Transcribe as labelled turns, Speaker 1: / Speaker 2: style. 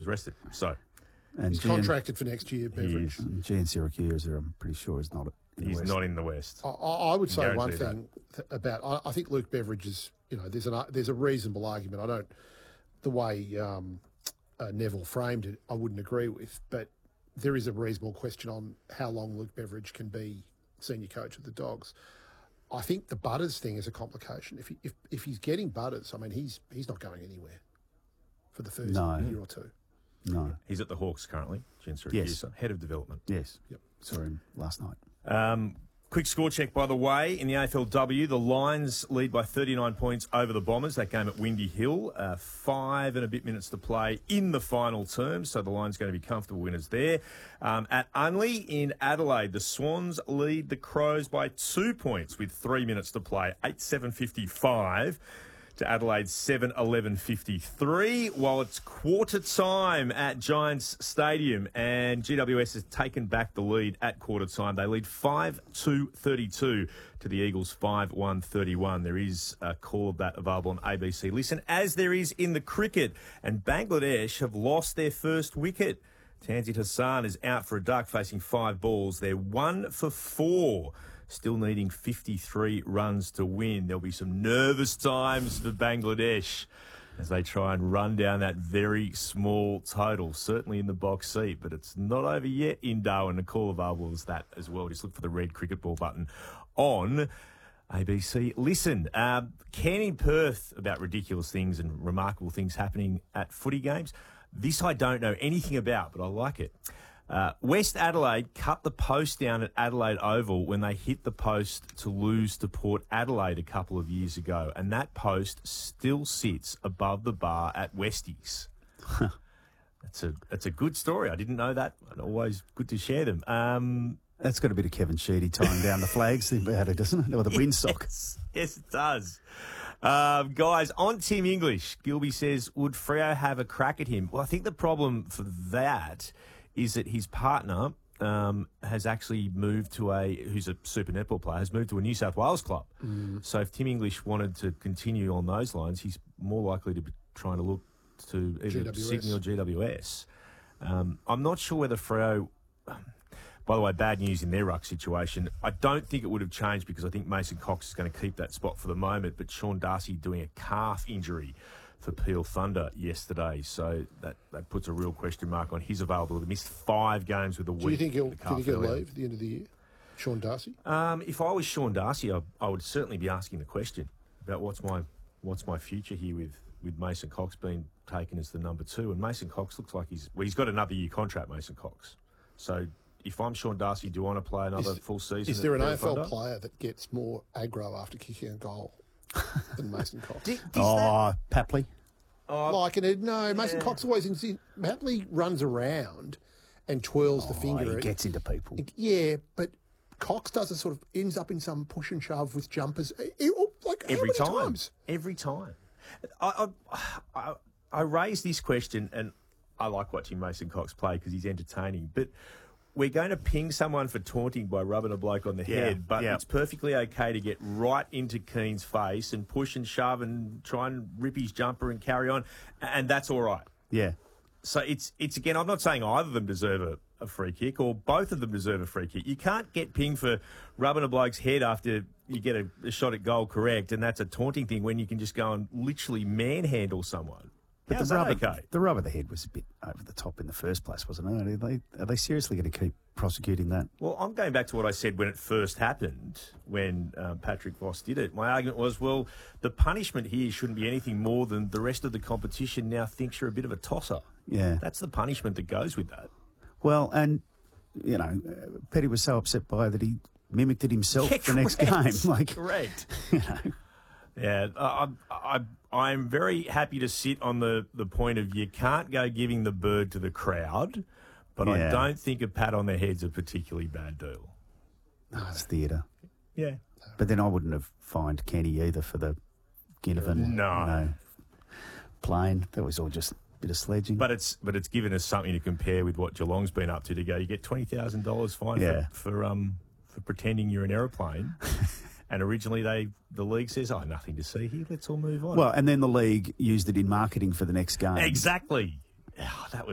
Speaker 1: rested. So
Speaker 2: And
Speaker 3: He's contracted for next year, Beveridge.
Speaker 2: G and Syracuse, I'm pretty sure, is not in the
Speaker 1: he's
Speaker 2: West.
Speaker 1: not in the West.
Speaker 3: I would say one
Speaker 1: Guarantee
Speaker 3: thing about. I think Luke Beveridge is. There's a reasonable argument. The way Neville framed it, I wouldn't agree with, but there is a reasonable question on how long Luke Beveridge can be senior coach of the Dogs. I think the Butters thing is a complication. If he's getting Butters, I mean, he's not going anywhere for the first year or two.
Speaker 2: No.
Speaker 1: He's at the Hawks currently, Jen Syracuse, head of development.
Speaker 2: Yes.
Speaker 3: Yep.
Speaker 2: Saw him last night.
Speaker 1: Quick score check, by the way. In the AFLW, the Lions lead by 39 points over the Bombers. That game at Windy Hill. 5 and a bit minutes to play in the final term, so the Lions going to be comfortable winners there. At Unley in Adelaide, the Swans lead the Crows by 2 points with 3 minutes to play. 8-7-55 to Adelaide's 7-11-53, while it's quarter time at Giants Stadium, and GWS has taken back the lead at quarter time. They lead 5-2-32 to the Eagles 5-1-31. There is a call of that available on ABC Listen, as there is in the cricket, and Bangladesh have lost their first wicket. Tanzit Hassan is out for a duck, facing 5 balls. They're 1 for 4. Still needing 53 runs to win. There'll be some nervous times for Bangladesh as they try and run down that very small total, certainly in the box seat. But it's not over yet in Darwin. The call available is that as well. Just look for the red cricket ball button on ABC Listen. Ken in Perth about ridiculous things and remarkable things happening at footy games. This I don't know anything about, but I like it. West Adelaide cut the post down at Adelaide Oval when they hit the post to lose to Port Adelaide a couple of years ago, and that post still sits above the bar at Westies. That's a good story. I didn't know that. Always good to share them.
Speaker 2: That's got a bit of Kevin Sheedy tying down the flags about it, doesn't it? Or the windsock.
Speaker 1: Yes, it does. Guys, on Tim English, Gilby says, would Freo have a crack at him? Well, I think the problem for that is that his partner has actually moved to who's a super netball player, has moved to a New South Wales club. So if Tim English wanted to continue on those lines, he's more likely to be trying to look to either
Speaker 3: GWS.
Speaker 1: Sydney or GWS. I'm not sure whether Freo... By the way, bad news in their ruck situation. I don't think it would have changed because I think Mason Cox is going to keep that spot for the moment, but Sean Darcy doing a calf injury for Peel Thunder yesterday, so that puts a real question mark on his availability. Missed 5 games with a week.
Speaker 3: Do you think he'll leave at the end of the year, Sean Darcy?
Speaker 1: If I was Sean Darcy, I would certainly be asking the question about what's my future here with Mason Cox being taken as the number 2, and Mason Cox looks like he's got another year contract. Mason Cox, so. If I'm Sean Darcy, do I want to play another full season?
Speaker 3: Is there an AFL player that gets more aggro after kicking a goal than Mason Cox?
Speaker 2: Papley.
Speaker 3: Mason Cox always Papley runs around and twirls the finger.
Speaker 2: He gets into people.
Speaker 3: Yeah, but Cox does sort of ends up in some push and shove with jumpers.
Speaker 1: Every
Speaker 3: how many
Speaker 1: time.
Speaker 3: times?
Speaker 1: Every time. I raised this question, and I like watching Mason Cox play because he's entertaining, but we're going to ping someone for taunting by rubbing a bloke on the head, but it's perfectly okay to get right into Keane's face and push and shove and try and rip his jumper and carry on, and that's all right.
Speaker 2: Yeah.
Speaker 1: So it's again, I'm not saying either of them deserve a free kick or both of them deserve a free kick. You can't get pinged for rubbing a bloke's head after you get a shot at goal correct, and that's a taunting thing when you can just go and literally manhandle someone.
Speaker 2: But
Speaker 1: How's
Speaker 2: the rub,
Speaker 1: that okay?
Speaker 2: The rub of the head was a bit over the top in the first place, wasn't it? Are they seriously going to keep prosecuting that?
Speaker 1: Well, I'm going back to what I said when it first happened, when Patrick Voss did it. My argument was, well, the punishment here shouldn't be anything more than the rest of the competition now thinks you're a bit of a tosser.
Speaker 2: Yeah.
Speaker 1: That's the punishment that goes with that.
Speaker 2: Well, and, Petty was so upset by it that he mimicked it himself the next game.
Speaker 1: Correct.
Speaker 2: You know.
Speaker 1: Yeah, I'm very happy to sit on the point of you can't go giving the bird to the crowd, but I don't think a pat on the head's a particularly bad deal.
Speaker 2: No, it's theatre.
Speaker 1: Yeah.
Speaker 2: But then I wouldn't have fined Kenny either for the Ginnivan plane. That was all just a bit of sledging.
Speaker 1: But it's given us something to compare with what Geelong's been up to go. You get $20,000 fine for pretending you're an aeroplane. And originally the league says, nothing to see here, let's all move on.
Speaker 2: Well, and then the league used it in marketing for the next game.
Speaker 1: Exactly. Oh, that was